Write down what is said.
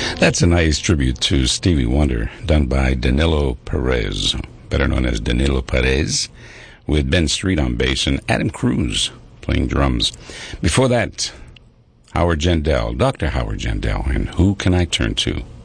That's a nice tribute to Stevie Wonder, done by Danilo Perez, better known as Danilo Perez, with Ben Street on bass and Adam Cruz playing drums. Before that, Howard Jandell, Dr. Howard Jandell, and Who Can I Turn To?